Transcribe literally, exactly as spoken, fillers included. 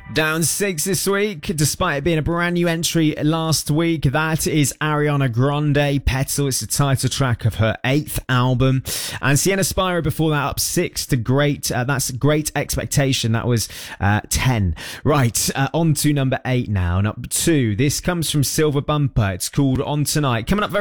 Down six this week, despite it being a brand new entry last week. That is Ariana Grande, Petal. It's the title track of her eighth album. And Sienna Spiro before that, up six to Great. Uh, that's Great Expectation. That was uh, ten. Right, uh, on to number eight now. Number two, this comes from Silver Bumper. It's called On Tonight. Coming up very